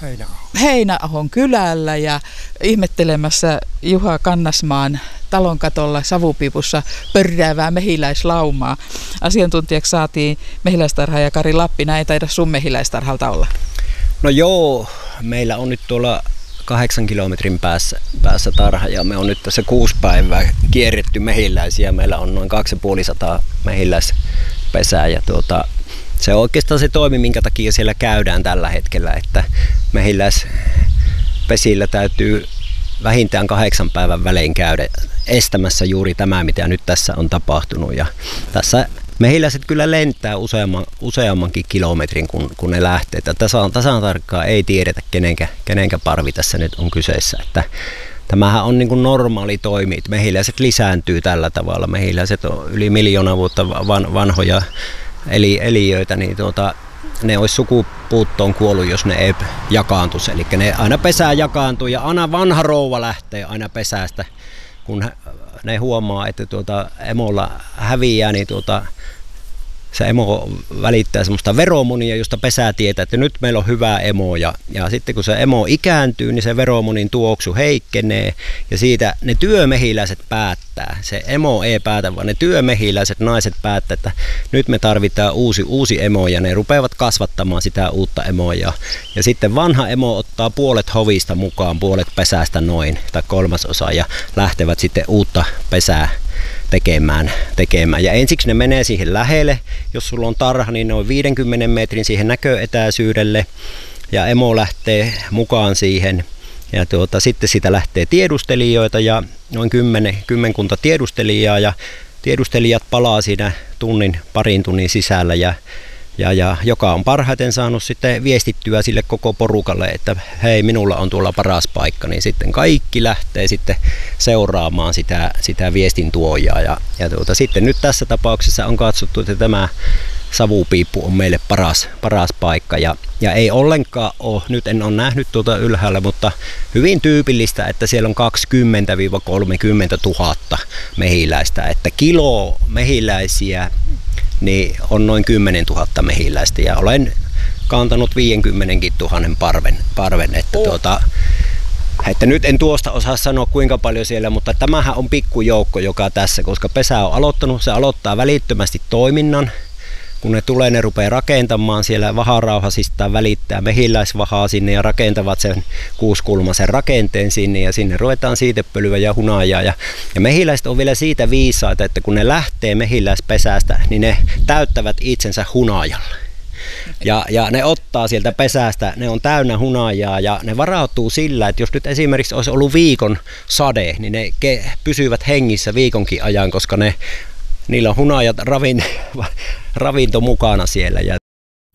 Heinäahon kylällä ja ihmettelemässä Juha Kannasmaan talon katolla savupiipussa pörräävää mehiläislaumaa. Asiantuntijaksi saatiin mehiläistarhaaja Kari Lappinen. Ei taida sun mehiläistarhalta olla. No joo, meillä on nyt tuolla 8 kilometrin päässä tarha ja me on nyt tässä 6 päivää kierretty mehiläisiä. Meillä on noin 250 mehiläispesää ja se on oikeastaan se toimi, minkä takia siellä käydään tällä hetkellä, että mehiläispesillä täytyy vähintään 8 päivän välein käydä estämässä juuri tämä, mitä nyt tässä on tapahtunut. Ja tässä mehiläiset kyllä lentää useammankin kilometrin, kun ne lähtee. Tasan tarkkaan ei tiedetä, kenenkä parvi tässä nyt on kyseessä. Että tämähän on niin kuin normaali toimi. Mehiläiset lisääntyy tällä tavalla. Mehiläiset on yli 1 miljoonaa vuotta vanhoja eliöitä, niin ne olisi sukupuuttoon kuollut, jos ne ei jakaantuisi. Eli ne aina pesää jakaantuu ja aina vanha rouva lähtee aina pesästä, kun ne huomaa, että emolla häviää, niin se emo välittää semmoista veromonia, josta pesää tietää, että nyt meillä on hyvä emo. Ja sitten kun se emo ikääntyy, niin se veromonin tuoksu heikkenee ja siitä ne työmehiläiset päättää. Se emo ei päätä, vaan ne työmehiläiset naiset päättää, että nyt me tarvitaan uusi emo ja ne rupeavat kasvattamaan sitä uutta emoa. Ja sitten vanha emo ottaa puolet hovista mukaan, puolet pesästä noin tai 1/3 ja lähtevät sitten uutta pesää tekemään. Ja ensiksi ne menee siihen lähelle, jos sulla on tarha, niin noin 50 metrin siihen näköetäisyydelle ja emo lähtee mukaan siihen. Ja sitten siitä lähtee tiedustelijoita ja noin kymmenkunta tiedustelijaa ja tiedustelijat palaa siinä parin tunnin sisällä ja joka on parhaiten saanut sitten viestittyä sille koko porukalle, että hei, minulla on tuolla paras paikka, niin sitten kaikki lähtee sitten seuraamaan sitä viestin tuojaa ja sitten nyt tässä tapauksessa on katsottu, että tämä savupiippu on meille paras paikka ja ei ollenkaan ole, nyt en ole nähnyt ylhäällä, mutta hyvin tyypillistä, että siellä on 20 000–30 000 mehiläistä, että kilo mehiläisiä niin on noin 10 000 mehiläistä ja olen kantanut 50 000 parven että nyt en tuosta osaa sanoa kuinka paljon siellä, mutta tämähän on pikkujoukko joka tässä, koska pesä on aloittanut, se aloittaa välittömästi toiminnan. Kun ne tulee, ne rupeaa rakentamaan siellä vaharauhasistaan, välittää mehiläisvahaa sinne ja rakentavat sen 6-kulmaisen rakenteen sinne ja sinne ruvetaan siitepölyä ja hunajaa. Ja mehiläiset on vielä siitä viisaita, että kun ne lähtee mehiläispesästä, niin ne täyttävät itsensä hunajalla. Ja ne ottaa sieltä pesästä, ne on täynnä hunajaa ja ne varautuu sillä, että jos nyt esimerkiksi olisi ollut viikon sade, niin ne pysyvät hengissä viikonkin ajan, koska niillä on hunajat ravinto mukana siellä ja